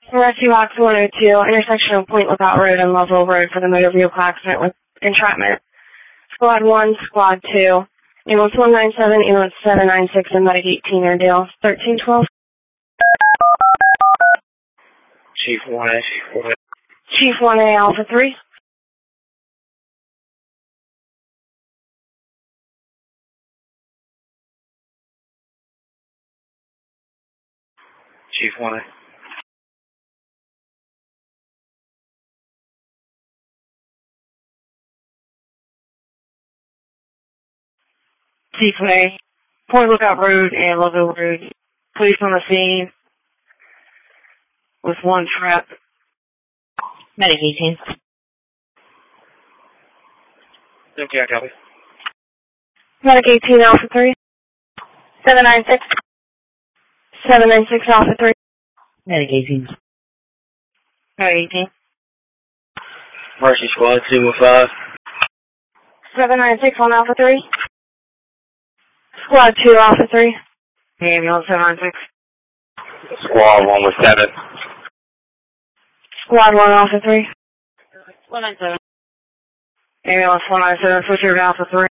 Rescue Box 102, intersection of Point Lookout Road and Lovell Road for the motor vehicle accident with entrapment. Squad 1, Squad 2, ambulance 197, ambulance 796, and medic 18 Airedale, 1312. Chief 1A. Chief 1A, Alpha 3. Chief 1A. Chief 1A, Point Lookout Road and Lovell Road. Police on the scene with one trap. Medic 18. Okay, I copy. Medic 18, Alpha 3. 796. 796, Alpha 3. Medic 18. Medic 18. Mercy Squad 215. 796 on Alpha 3. Squad 2, Alpha 3. Ambulance 796. Squad 117. Squad 1, Alpha 3. 197. Ambulance 197, switch over to Alpha 3.